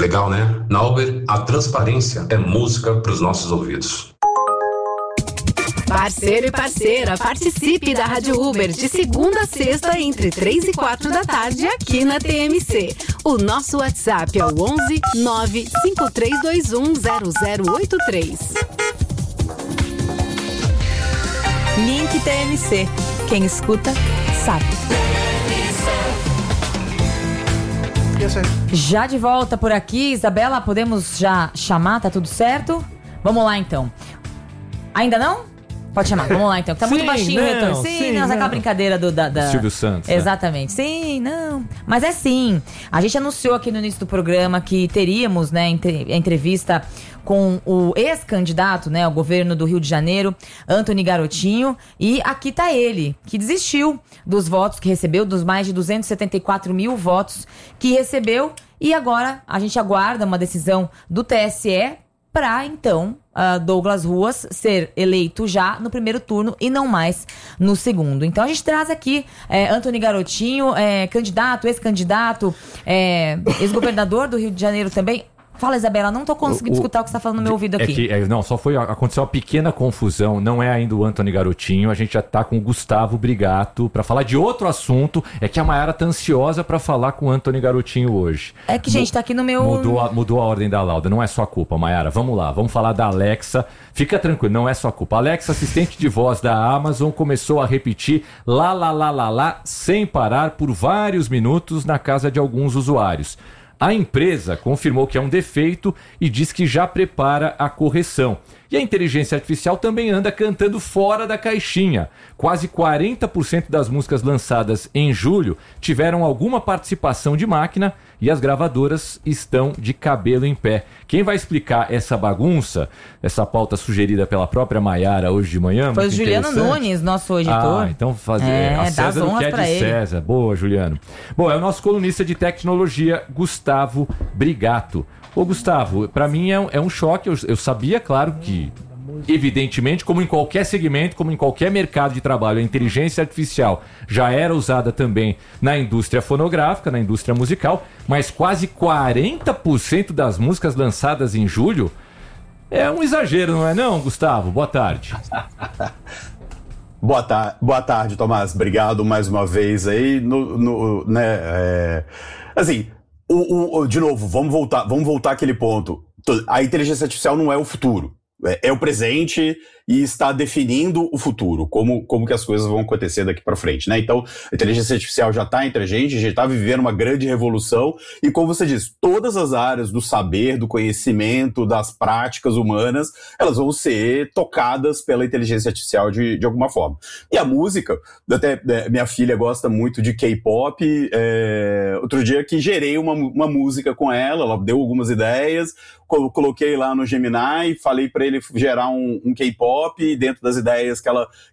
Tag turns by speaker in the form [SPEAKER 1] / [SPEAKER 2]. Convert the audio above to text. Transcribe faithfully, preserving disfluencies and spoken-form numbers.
[SPEAKER 1] Legal, né? Na Uber, a transparência é música para os nossos ouvidos.
[SPEAKER 2] Parceiro e parceira, participe da Rádio Uber de segunda a sexta entre três e quatro da tarde aqui na T M C. O nosso WhatsApp é o onze nove cinco três dois um zero zero oito três.
[SPEAKER 3] Link T M C. Quem escuta, sabe. Já de volta por aqui, Isabela, podemos já chamar? Tá tudo certo? Vamos lá então. Ainda não? Pode chamar, vamos lá então. Tá muito
[SPEAKER 4] Sim,
[SPEAKER 3] baixinho
[SPEAKER 4] não,
[SPEAKER 3] o retorno. Sim,
[SPEAKER 4] sim,
[SPEAKER 3] não, essa é
[SPEAKER 4] não.
[SPEAKER 3] aquela brincadeira do, da, da...
[SPEAKER 4] Silvio Santos.
[SPEAKER 3] Exatamente. Né? Sim, não. Mas é sim. A gente anunciou aqui no início do programa que teríamos, né, entre- a entrevista com o ex-candidato, né, ao governo do Rio de Janeiro, Antony Garotinho. E aqui tá ele, que desistiu dos votos que recebeu, dos mais de duzentos e setenta e quatro mil votos que recebeu. E agora a gente aguarda uma decisão do T S E para, então, uh, Douglas Ruas ser eleito já no primeiro turno e não mais no segundo. Então a gente traz aqui é, Antony Garotinho, é, candidato, ex-candidato, é, ex-governador do Rio de Janeiro também. Fala, Isabela, não tô conseguindo
[SPEAKER 4] O- o-
[SPEAKER 3] escutar o que você tá falando no meu ouvido
[SPEAKER 4] É
[SPEAKER 3] aqui.
[SPEAKER 4] que, é, não, só foi, aconteceu uma pequena confusão, não é ainda o Antony Garotinho, a gente já tá com o Gustavo Brigato pra falar de outro assunto, é que a Mayara tá ansiosa pra falar com o Antony Garotinho hoje.
[SPEAKER 3] É que, gente, tá aqui no meu...
[SPEAKER 4] Mudou a, mudou a ordem da lauda, não é sua culpa, Mayara, vamos lá, vamos falar da Alexa, fica tranquilo, não é sua culpa. A Alexa, assistente de voz da Amazon, começou a repetir lá, lá, lá, lá, lá, sem parar por vários minutos na casa de alguns usuários. A empresa confirmou que é um defeito e diz que já prepara a correção. E a inteligência artificial também anda cantando fora da caixinha. Quase quarenta por cento das músicas lançadas em julho tiveram alguma participação de máquina e as gravadoras estão de cabelo em pé. Quem vai explicar essa bagunça, essa pauta sugerida pela própria Mayara hoje de manhã?
[SPEAKER 3] Foi o
[SPEAKER 4] muito
[SPEAKER 3] Juliano
[SPEAKER 4] interessante.
[SPEAKER 3] Nunes, nosso editor.
[SPEAKER 4] Ah, então fazer
[SPEAKER 3] É,
[SPEAKER 4] a
[SPEAKER 3] dá
[SPEAKER 4] César
[SPEAKER 3] as
[SPEAKER 4] o que
[SPEAKER 3] honras
[SPEAKER 4] é
[SPEAKER 3] pra
[SPEAKER 4] de
[SPEAKER 3] ele.
[SPEAKER 4] César. Boa, Juliano. Bom, é o nosso colunista de tecnologia, Gustavo Brigato. Ô, Gustavo, pra mim é um, é um choque. Eu, eu sabia, claro, que evidentemente, como em qualquer segmento, como em qualquer mercado de trabalho, a inteligência artificial já era usada também na indústria fonográfica, na indústria musical, mas quase quarenta por cento das músicas lançadas em julho é um exagero, não é não, Gustavo? Boa tarde.
[SPEAKER 5] Boa, tar- Boa tarde, Tomás. Obrigado mais uma vez aí. No, no- né, é, assim, o, o- de novo, vamos voltar, vamos voltar àquele ponto. A inteligência artificial não é o futuro. É, é o presente e está definindo o futuro, como, como que as coisas vão acontecer daqui para frente, né? Então, a inteligência artificial já está entre a gente, a gente está vivendo uma grande revolução e, como você diz, todas as áreas do saber, do conhecimento, das práticas humanas, elas vão ser tocadas pela inteligência artificial de, de alguma forma. E a música, até é, minha filha gosta muito de K-pop, é, outro dia que gerei uma, uma música com ela, ela deu algumas ideias, col- coloquei lá no Gemini, falei para ele gerar um, um K-pop, dentro das ideias que ela,